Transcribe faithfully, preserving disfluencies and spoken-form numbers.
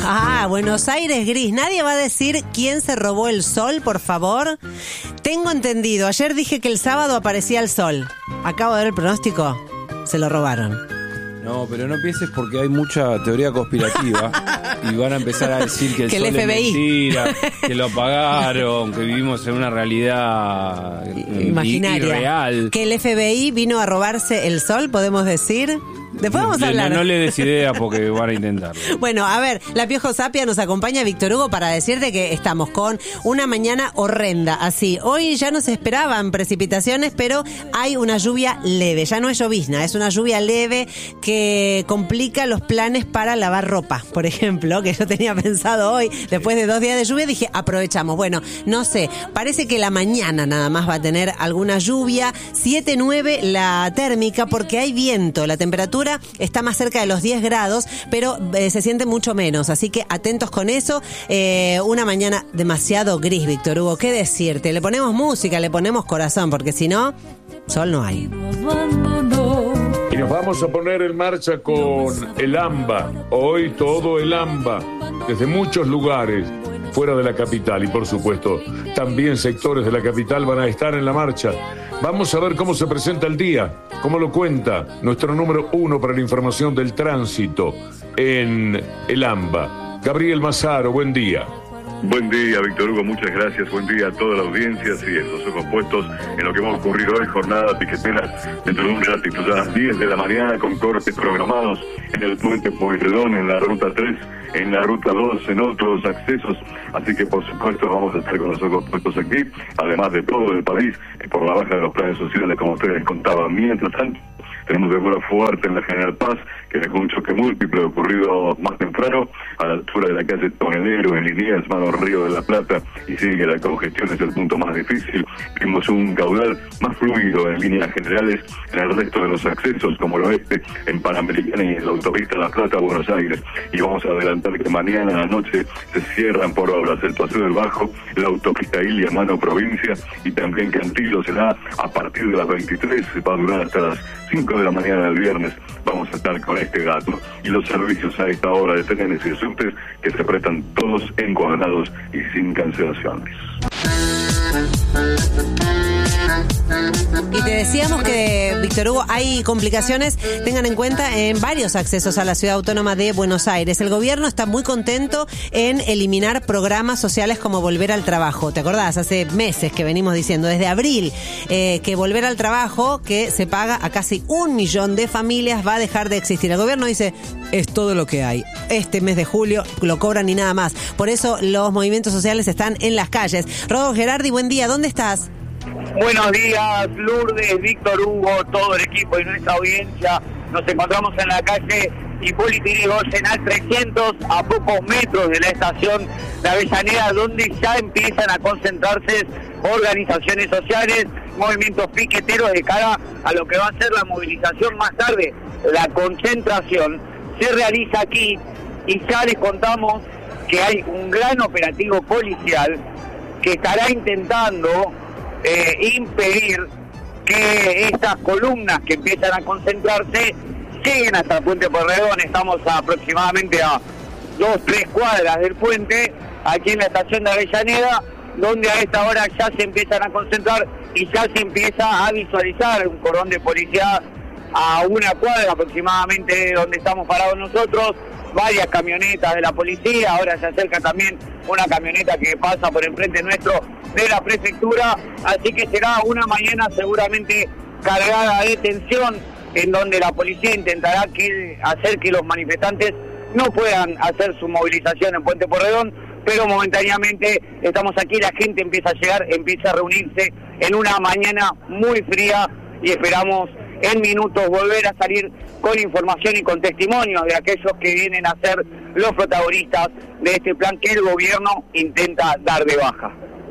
Ah, Buenos Aires gris. Nadie va a decir quién se robó el sol, por favor. Tengo entendido. Ayer dije que el sábado aparecía el sol. Acabo de ver el pronóstico. Se lo robaron. No, pero no pienses porque hay mucha teoría conspirativa y van a empezar a decir que el que sol el F B I. es mentira, que lo apagaron, que vivimos en una realidad imaginaria, irreal. Que el F B I vino a robarse el sol, podemos decir. Después vamos a hablar. No, no le des idea porque van a intentarlo. Bueno, a ver, la Piojo Sapia nos acompaña, Víctor Hugo, para decirte que estamos con una mañana horrenda. Así, hoy ya no se esperaban precipitaciones, pero hay una lluvia leve. Ya no es llovizna, es una lluvia leve que complica los planes para lavar ropa, por ejemplo, que yo tenía pensado hoy, después de dos días de lluvia, dije, aprovechamos. Bueno, no sé, parece que la mañana nada más va a tener alguna lluvia. siete nueve la térmica, porque hay viento, la temperatura está más cerca de los diez grados, pero eh, se siente mucho menos, así que atentos con eso. Eh, una mañana demasiado gris, Víctor Hugo, ¿qué decirte? Le ponemos música, le ponemos corazón, porque si no, sol no hay. Y nos vamos a poner en marcha con el AMBA, hoy todo el AMBA, desde muchos lugares fuera de la capital y por supuesto también sectores de la capital van a estar en la marcha. Vamos a ver cómo se presenta el día, cómo lo cuenta nuestro número uno para la información del tránsito en el AMBA. Gabriel Mazaro, buen día. Buen día, Víctor Hugo, muchas gracias. Buen día a toda la audiencia. Sí, en los ojos puestos en lo que va a ocurrir hoy, jornada piquetera dentro de un ratito, ya a las diez de la mañana, con cortes programados en el puente Pueyrredón, en la ruta tres, en la ruta dos, en otros accesos. Así que, por supuesto, vamos a estar con los ojos puestos aquí, además de todo el país, por la baja de los planes sociales, como ustedes contaban. Mientras tanto, tenemos demora fuerte en la General Paz, que dejó un choque múltiple ocurrido más temprano, a la altura de la calle Tonelero, en Liniers, mano Río de la Plata, y sigue la congestión, es el punto más difícil. Vimos un caudal más fluido en líneas generales en el resto de los accesos, como el oeste, en Panamericana y en la autopista La Plata, Buenos Aires. Y vamos a adelantar que mañana a la noche se cierran por obras el Paseo del Bajo, la autopista Ilia, mano provincia, y también Cantillo será a partir de las veintitrés, va a durar hasta las cinco de la mañana del viernes. Vamos a estar con este dato y los servicios a esta hora de trenes y subtes que se prestan todos encuadrados y sin cancelaciones. Y te decíamos que, Víctor Hugo, hay complicaciones, tengan en cuenta, en varios accesos a la Ciudad Autónoma de Buenos Aires. El gobierno está muy contento en eliminar programas sociales como Volver al Trabajo. ¿Te acordás? Hace meses que venimos diciendo, desde abril, eh, que Volver al Trabajo, que se paga a casi un millón de familias, va a dejar de existir. El gobierno dice, es todo lo que hay. Este mes de julio lo cobran y nada más. Por eso los movimientos sociales están en las calles. Rodolfo Gerardi, buen día, ¿dónde estás? Buenos días, Lourdes, Víctor Hugo, todo el equipo y nuestra audiencia. Nos encontramos en la calle Hipólito Yrigoyen al trescientos, a pocos metros de la estación de Avellaneda, donde ya empiezan a concentrarse organizaciones sociales, movimientos piqueteros de cara a lo que va a ser la movilización más tarde. La concentración se realiza aquí y ya les contamos que hay un gran operativo policial que estará intentando Eh, impedir que estas columnas que empiezan a concentrarse lleguen hasta el puente Pueyrredón. Estamos aproximadamente a dos, tres cuadras del puente, aquí en la estación de Avellaneda, donde a esta hora ya se empiezan a concentrar y ya se empieza a visualizar un cordón de policía a una cuadra aproximadamente de donde estamos parados nosotros, varias camionetas de la policía. Ahora se acerca también una camioneta que pasa por enfrente nuestro de la prefectura, así que será una mañana seguramente cargada de tensión, en donde la policía intentará que, hacer que los manifestantes no puedan hacer su movilización en Puente Pueyrredón, pero momentáneamente estamos aquí, la gente empieza a llegar, empieza a reunirse en una mañana muy fría y esperamos en minutos volver a salir con información y con testimonios de aquellos que vienen a ser los protagonistas de este plan que el gobierno intenta dar de baja.